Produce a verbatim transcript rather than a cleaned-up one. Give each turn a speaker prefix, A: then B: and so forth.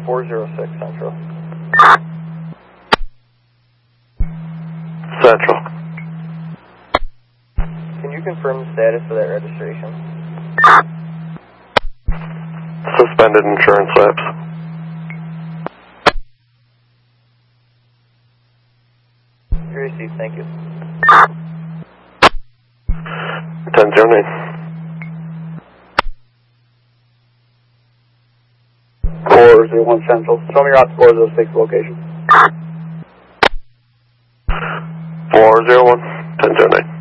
A: four zero six Central.
B: Central.
A: Can you confirm the status of that registration?
B: Suspended insurance lapse.
A: You received, thank you.
B: ten zero nine.
C: four zero one Central. Show me your route to four zero six location.
B: four zero one.